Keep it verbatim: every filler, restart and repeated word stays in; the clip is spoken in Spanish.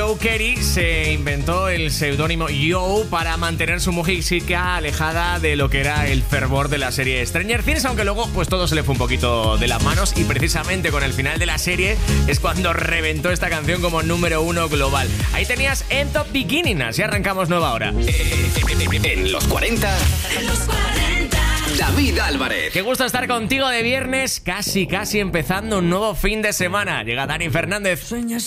Joe Carey se inventó el seudónimo Joe para mantener su música alejada de lo que era el fervor de la serie Stranger Things, aunque luego pues todo se le fue un poquito de las manos y precisamente con el final de la serie es cuando reventó esta canción como número uno global. Ahí tenías End of Beginning, así arrancamos nueva hora. En los cuarenta, en los cuarenta, David Álvarez. Qué gusto estar contigo de viernes, casi casi empezando un nuevo fin de semana. Llega Dani Fernández. Sueñas